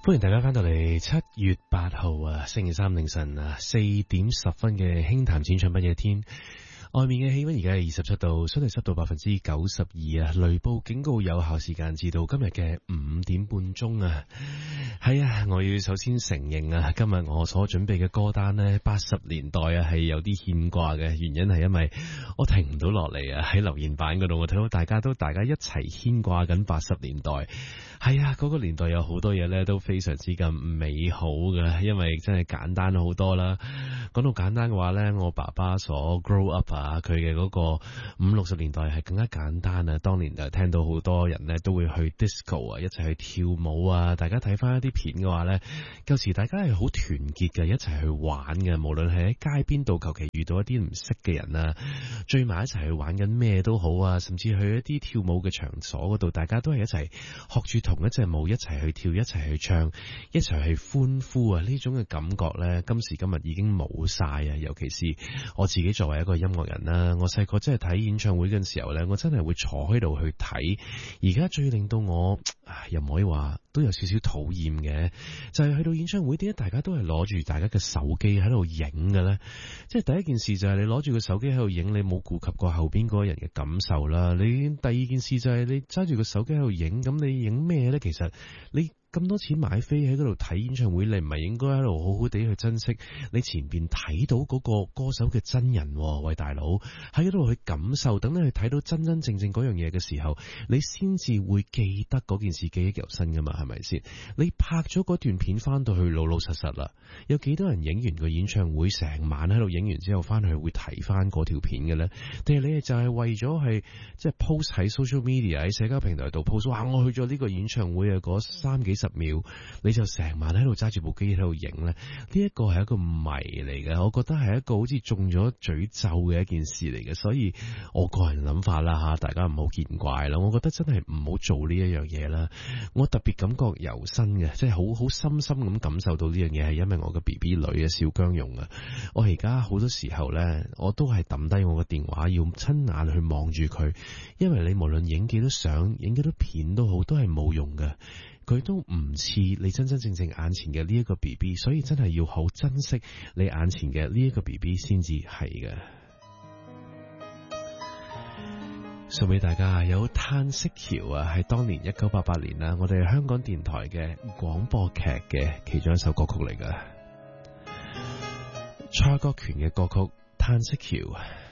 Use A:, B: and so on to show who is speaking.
A: 歡迎大家翻到嚟7月8號星期三凌晨4點10分嘅輕談淺唱不夜天。外面嘅氣溫而家係27度，相對濕度92%，雷暴警告有效時間至到今日嘅5點半鐘。係啊，我要首先承認今日我所準備嘅歌單呢，80年代係有啲牽掛嘅，原因係因為我停唔到落嚟喺留言板嗰度，我睇到大家一齊牽掛緊80年代。係啊，嗰個年代有好多嘢呢都非常之咁美好嘅，因為真係簡單好多啦。講到簡單嘅話呢，我爸爸所 grow up 佢嘅嗰個50、60年代係更加簡單啊。當年聽到好多人呢都會去 disco 一齊去跳舞啊。大家睇翻一啲片嘅話呢，舊時大家係好團結嘅，一齊去玩嘅。無論係喺街邊度求其遇到一啲唔識嘅人啊，聚埋一齊去玩緊咩都好啊，甚至去一啲跳舞嘅場所嗰度，大家都係一齊學住同一隻舞，一齊去跳，一齊去唱，一齊去歡呼啊！呢種嘅感覺呢，今時今日已經冇晒啊！尤其是我自己作為一個音樂人啦，我細個真係睇演唱會嘅時候呢，我真係會坐喺度去睇。而家最令到我又唔可以話都有少少討厭嘅，就係去到演唱會，點解大家都係攞住大家嘅手機喺度影嘅呢？即係第一件事就係你攞住個手機喺度影，你冇顧及過後邊嗰個人嘅感受啦。你第二件事就係你揸住個手機喺度影，咁你影咩呢？其實你咁多錢買飛喺嗰度睇演唱會，你唔係應該喺度好好地去珍惜你前邊睇到嗰個歌手嘅真人？喂，大佬，喺嗰度去感受，等你去睇到真真正正嗰樣嘢嘅時候，你先至會記得嗰件事，記憶猶新噶嘛？係咪先？你拍咗嗰段片翻到去老老實實啦，有幾多人影完個演唱會成晚喺度影完之後翻去會睇翻嗰條片嘅呢？定係你就係為咗係即係 post 喺 social media 喺社交平台度 post， 哇！我去咗呢個演唱會嗰30-40秒，你就成晚喺度揸住部機喺度影呢？呢一個係一個謎嚟嘅，我覺得係一個好似中咗詛咒嘅一件事嚟嘅，所以我個人諗法啦吓，大家唔好見怪啦。我覺得真係唔好做呢一樣嘢啦。我特別感覺猶新嘅，即係好深深咁感受到呢樣嘢，係因為我嘅 BB 女嘅小姜蓉啊。我而家好多時候呢，我都係抌低我嘅電話，要親眼去望住佢，因為你無論影幾多相、影幾多片都好，都係冇用嘅。佢都唔似你真真正正眼前嘅呢一個 BB， 所以真係要好珍惜你眼前嘅呢一個 BB 先至係嘅。送俾大家有嘆息橋係當年1988年我哋香港電台嘅廣播劇嘅其中一首歌曲嚟㗎，蔡國權嘅歌曲《嘆息橋》。